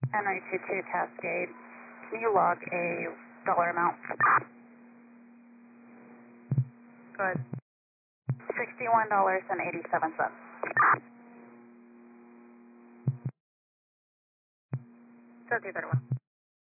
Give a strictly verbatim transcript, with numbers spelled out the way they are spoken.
N nine two two Cascade, can you log a dollar amount? Go ahead. sixty-one dollars and eighty-seven cents. Go two thirty-one.